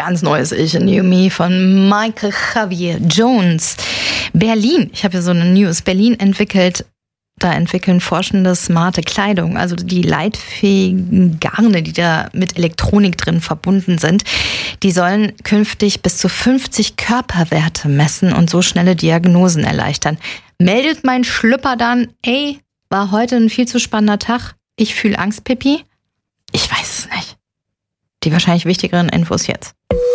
ganz neues Ich in You Me von Michael Javier Jones. Berlin, ich habe hier so eine News. Berlin entwickeln Forschende smarte Kleidung, also die leitfähigen Garne, die da mit Elektronik drin verbunden sind. Die sollen künftig bis zu 50 Körperwerte messen und so schnelle Diagnosen erleichtern. Meldet mein Schlüpper dann, ey, war heute ein viel zu spannender Tag, ich fühle Angst, Pippi? Ich weiß es nicht. Die wahrscheinlich wichtigeren Infos jetzt.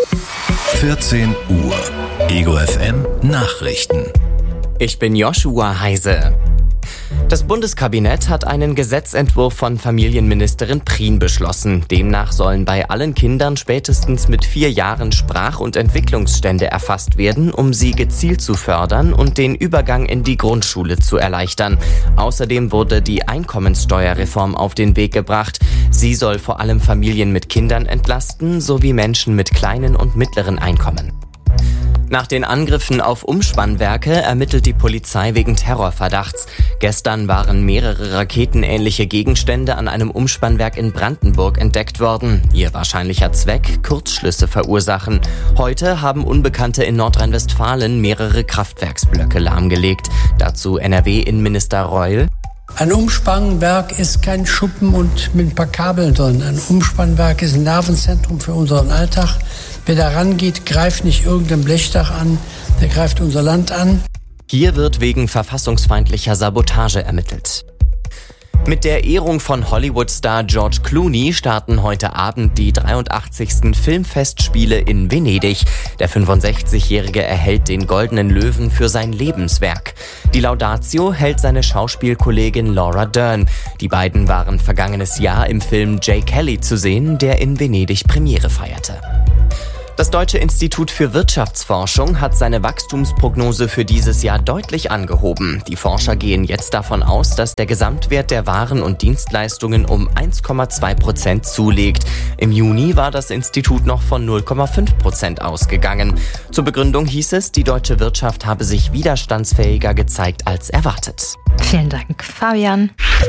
14 Uhr. Ego FM Nachrichten. Ich bin Joshua Heise. Das Bundeskabinett hat einen Gesetzentwurf von Familienministerin Prien beschlossen. Demnach sollen bei allen Kindern spätestens mit 4 Jahren Sprach- und Entwicklungsstände erfasst werden, um sie gezielt zu fördern und den Übergang in die Grundschule zu erleichtern. Außerdem wurde die Einkommenssteuerreform auf den Weg gebracht. Sie soll vor allem Familien mit Kindern entlasten, sowie Menschen mit kleinen und mittleren Einkommen. Nach den Angriffen auf Umspannwerke ermittelt die Polizei wegen Terrorverdachts. Gestern waren mehrere raketenähnliche Gegenstände an einem Umspannwerk in Brandenburg entdeckt worden. Ihr wahrscheinlicher Zweck: Kurzschlüsse verursachen. Heute haben Unbekannte in Nordrhein-Westfalen mehrere Kraftwerksblöcke lahmgelegt. Dazu NRW-Innenminister Reul. Ein Umspannwerk ist kein Schuppen und mit ein paar Kabeln drin. Ein Umspannwerk ist ein Nervenzentrum für unseren Alltag. Wer da rangeht, greift nicht irgendein Blechdach an, der greift unser Land an. Hier wird wegen verfassungsfeindlicher Sabotage ermittelt. Mit der Ehrung von Hollywood-Star George Clooney starten heute Abend die 83. Filmfestspiele in Venedig. Der 65-Jährige erhält den Goldenen Löwen für sein Lebenswerk. Die Laudatio hält seine Schauspielkollegin Laura Dern. Die beiden waren vergangenes Jahr im Film J. Kelly zu sehen, der in Venedig Premiere feierte. Das Deutsche Institut für Wirtschaftsforschung hat seine Wachstumsprognose für dieses Jahr deutlich angehoben. Die Forscher gehen jetzt davon aus, dass der Gesamtwert der Waren und Dienstleistungen um 1,2% zulegt. Im Juni war das Institut noch von 0,5% ausgegangen. Zur Begründung hieß es, die deutsche Wirtschaft habe sich widerstandsfähiger gezeigt als erwartet. Vielen Dank, Fabian.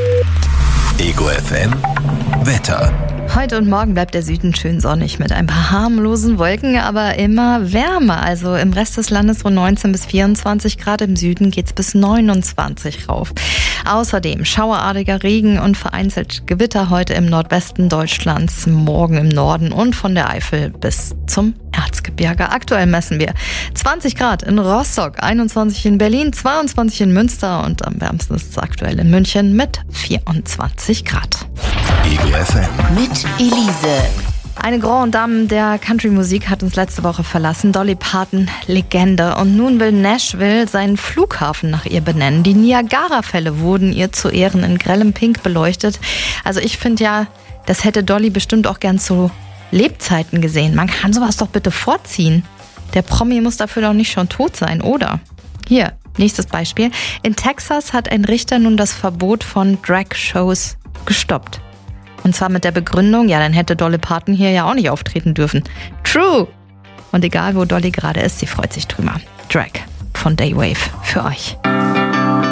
Ego FM Wetter. Heute und morgen bleibt der Süden schön sonnig mit ein paar harmlosen Wolken, aber immer wärmer. Also im Rest des Landes rund 19 bis 24 Grad, im Süden geht's bis 29 rauf. Außerdem schauerartiger Regen und vereinzelt Gewitter heute im Nordwesten Deutschlands, morgen im Norden und von der Eifel bis zum Erzgebirge. Aktuell messen wir 20 Grad in Rostock, 21 in Berlin, 22 in Münster und am wärmsten ist es aktuell in München mit 24 Grad. Ego FM. Mit Elise. Eine Grande Dame der Country-Musik hat uns letzte Woche verlassen, Dolly Parton, Legende. Und nun will Nashville seinen Flughafen nach ihr benennen. Die Niagara-Fälle wurden ihr zu Ehren in grellem Pink beleuchtet. Also ich finde ja, das hätte Dolly bestimmt auch gern zu Lebzeiten gesehen. Man kann sowas doch bitte vorziehen. Der Promi muss dafür doch nicht schon tot sein, oder? Hier, nächstes Beispiel. In Texas hat ein Richter nun das Verbot von Drag-Shows gestoppt. Und zwar mit der Begründung, ja, dann hätte Dolly Parton hier ja auch nicht auftreten dürfen. True! Und egal, wo Dolly gerade ist, sie freut sich drüber. Drag von Daywave für euch.